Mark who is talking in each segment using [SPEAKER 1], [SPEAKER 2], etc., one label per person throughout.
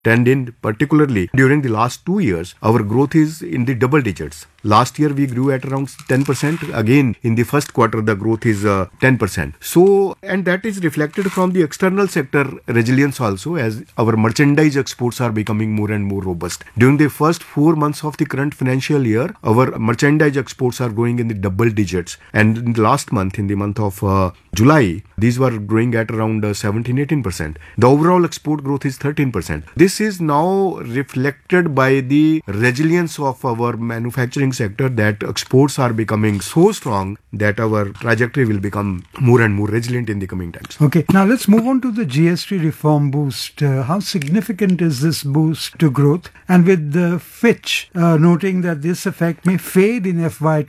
[SPEAKER 1] trend in particularly during the last 2 years, our growth is in the double digits. Last year we grew at around 10%. Again, in the first quarter, the growth is 10%. So, and that is reflected from the external sector resilience also, as our merchandise exports are becoming more and more robust. During the first 4 months of the current financial year, our merchandise exports are growing in the double digits. And in the last month, in the month of July, these were growing at around 17-18%. The overall export growth is 13%. This is now reflected by the resilience of our manufacturing sector, that exports are becoming so strong that our trajectory will become more and more resilient in the coming times.
[SPEAKER 2] Okay, now let's move on to the GST reform boost. How significant is this boost to growth? And with the Fitch noting that this effect may fade in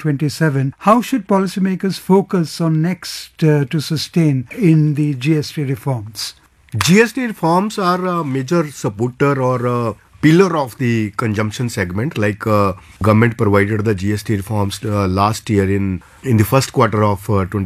[SPEAKER 2] FY27, how should policymakers focus on next to sustain in the GST reforms?
[SPEAKER 1] GST reforms are a major supporter or a pillar of the consumption segment. Like government provided the GST reforms last year in the first quarter of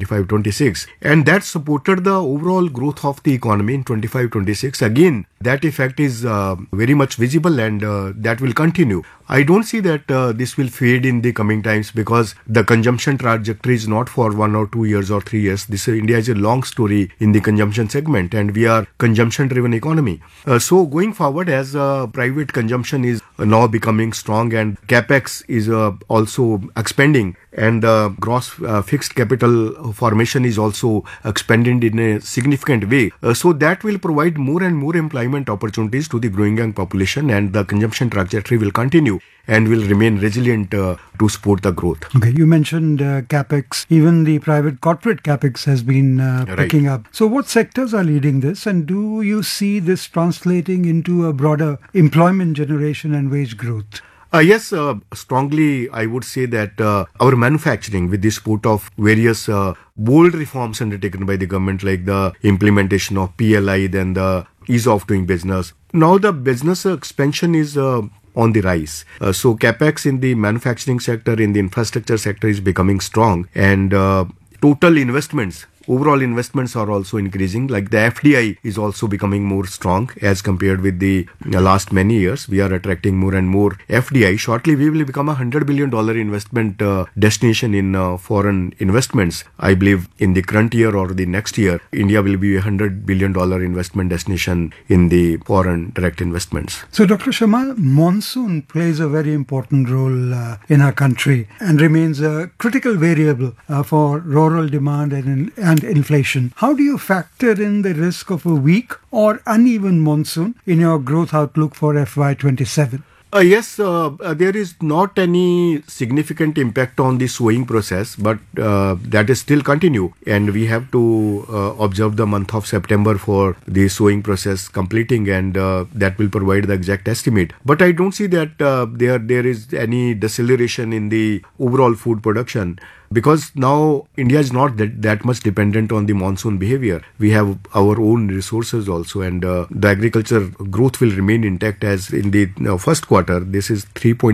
[SPEAKER 1] 25-26, and that supported the overall growth of the economy in 25-26. Again, that effect is very much visible, and that will continue. I don't see that this will fade in the coming times, because the consumption trajectory is not for 1 or 2 years or 3 years. India is a long story in the consumption segment, and we are consumption-driven economy. So going forward, as private consumption is now becoming strong and capex is also expanding, and gross fixed capital formation is also expanded in a significant way. So that will provide more and more employment opportunities to the growing young population, and the consumption trajectory will continue and will remain resilient to support the growth.
[SPEAKER 2] Okay, you mentioned capex. Even the private corporate capex has been picking up. So what sectors are leading this, and do you see this translating into a broader employment generation and wage growth?
[SPEAKER 1] Yes, strongly I would say that our manufacturing, with the support of various bold reforms undertaken by the government, like the implementation of PLI, then the ease of doing business. Now the business expansion is on the rise. So capex in the manufacturing sector, in the infrastructure sector is becoming strong, and total investments, overall investments are also increasing. Like the FDI is also becoming more strong as compared with the last many years. We are attracting more and more FDI. Shortly, we will become $100 billion investment destination in foreign investments. I believe in the current year or the next year, India will be $100 billion investment destination in the foreign direct investments.
[SPEAKER 2] So, Dr. Sharma, monsoon plays a very important role in our country and remains a critical variable for rural demand and inflation. How do you factor in the risk of a weak or uneven monsoon in your growth outlook for FY27?
[SPEAKER 1] Yes, there is not any significant impact on the sowing process, but that is still continue, and we have to observe the month of September for the sowing process completing, and that will provide the exact estimate. But I don't see that there is any deceleration in the overall food production, because now India is not that much dependent on the monsoon behavior. We have our own resources also, and the agriculture growth will remain intact. As in the first quarter, this is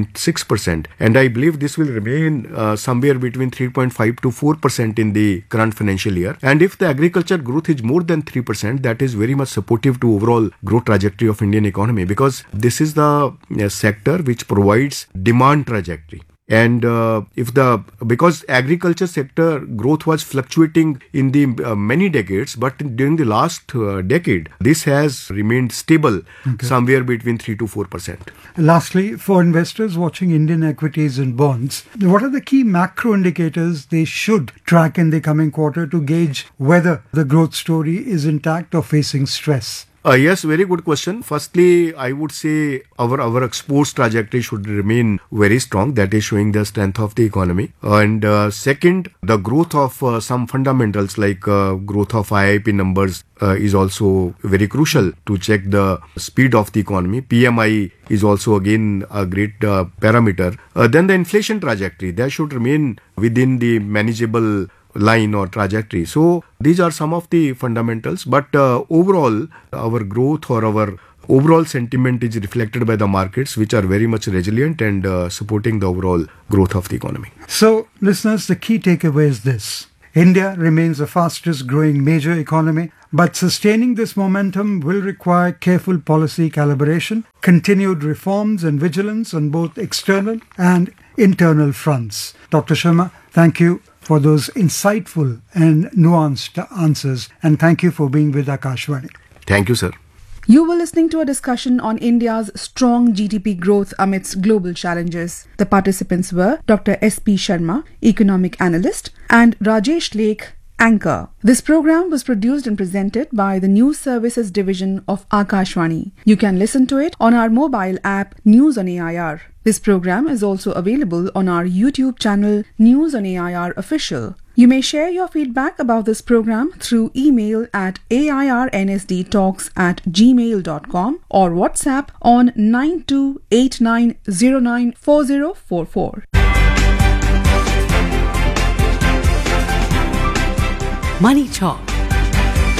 [SPEAKER 1] 3.6%, and I believe this will remain somewhere between 3.5 to 4% in the current financial year. And if the agriculture growth is more than 3%, that is very much supportive to overall growth trajectory of Indian economy, because this is the sector which provides demand trajectory. And because agriculture sector growth was fluctuating in the many decades, but during the last decade, this has remained stable, somewhere between 3 to 4%.
[SPEAKER 2] Lastly, for investors watching Indian equities and bonds, what are the key macro indicators they should track in the coming quarter to gauge whether the growth story is intact or facing stress?
[SPEAKER 1] Yes, very good question. Firstly, I would say our exports trajectory should remain very strong. That is showing the strength of the economy. And second, the growth of some fundamentals like growth of IIP numbers is also very crucial to check the speed of the economy. PMI is also again a great parameter. Then the inflation trajectory, that should remain within the manageable line or trajectory. So these are some of the fundamentals, but overall our growth or our overall sentiment is reflected by the markets, which are very much resilient and supporting the overall growth of the economy.
[SPEAKER 2] So listeners, the key takeaway is this: India remains the fastest growing major economy, but sustaining this momentum will require careful policy calibration, continued reforms and vigilance on both external and internal fronts. Dr. Sharma, thank you for those insightful and nuanced answers, and thank you for being with Akashvani.
[SPEAKER 1] Thank you, sir.
[SPEAKER 3] You were listening to a discussion on India's strong GDP growth amidst global challenges. The participants were Dr. S.P. Sharma, Economic Analyst, and Rajesh Lake, Anchor. This program was produced and presented by the News Services Division of Akashvani. You can listen to it on our mobile app News on AIR. This program is also available on our YouTube channel News on AIR Official. You may share your feedback about this program through email at airnsdtalks@gmail.com or WhatsApp on 9289094044.
[SPEAKER 4] Money Talk